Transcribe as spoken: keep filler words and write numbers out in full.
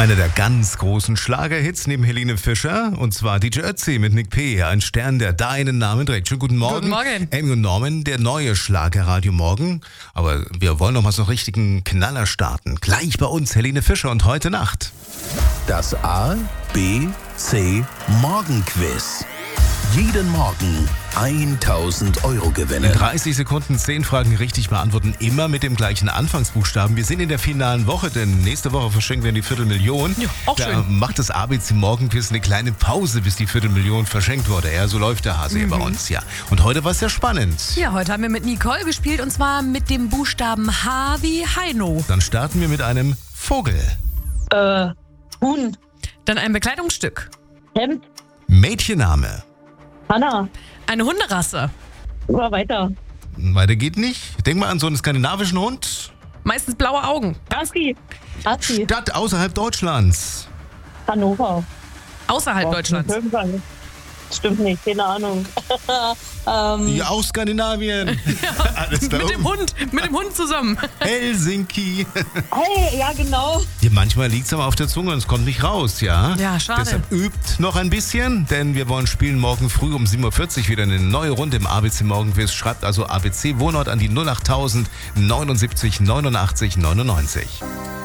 Einer der ganz großen Schlagerhits neben Helene Fischer, und zwar D J Ötzi mit Nick P., ein Stern, der deinen Namen trägt. Schönen guten Morgen. Guten Morgen. Amy und Norman, der neue Schlagerradio Morgen. Aber wir wollen noch mal so einen richtigen Knaller starten. Gleich bei uns Helene Fischer und heute Nacht. Das A, B, C Morgenquiz. Jeden Morgen tausend Euro gewinnen. In dreißig Sekunden zehn Fragen richtig beantworten, immer mit dem gleichen Anfangsbuchstaben. Wir sind in der finalen Woche, denn nächste Woche verschenken wir die Viertelmillion. Ja, auch da schön. macht das A B C Morgenquiz eine kleine Pause, bis die Viertelmillion verschenkt wurde. Ja, so läuft der Hase hier bei uns, ja. Und heute war es ja spannend. Ja, heute haben wir mit Nicole gespielt und zwar mit dem Buchstaben H wie Heino. Dann starten wir mit einem Vogel. Äh, Huhn, Dann ein Bekleidungsstück. Hemd, Mädchenname. Hanna, Eine Hunderasse. immer weiter. Weiter geht nicht. Denk mal an so einen skandinavischen Hund. Meistens blaue Augen. Husky, Husky, Stadt außerhalb Deutschlands. Hannover. Außerhalb Boah, Deutschlands. Irgendwann. Stimmt nicht, keine Ahnung. ähm, Ja, aus Skandinavien. Alles da Mit dem oben. Hund, mit dem Hund zusammen. Helsinki. hey, ja genau. Ja, manchmal liegt es aber auf der Zunge und es kommt nicht raus, ja? Ja, schade. Deshalb übt noch ein bisschen, denn wir wollen spielen morgen früh um sieben Uhr vierzig wieder eine neue Runde im A B C Morgenquiz. Schreibt also A B C Wohnort an die null acht null null neunundsiebzig neunundachtzig neunundneunzig.